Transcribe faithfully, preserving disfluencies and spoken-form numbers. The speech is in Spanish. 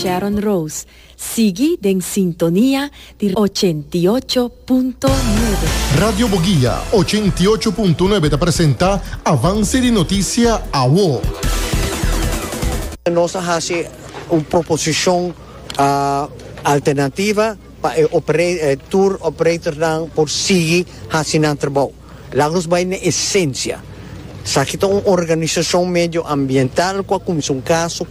Sharon Rose. Sigue en sintonía del ochenta y ocho punto nueve. Radio Boguilla ochenta y ocho punto nueve te presenta Avance de Noticia a W O. Nos hace una proposición uh, alternativa para el opera, uh, tour operator dan por seguir haciendo trabajo. Lagos va en esencia. Sa kita una organización medioambiental, como es un caso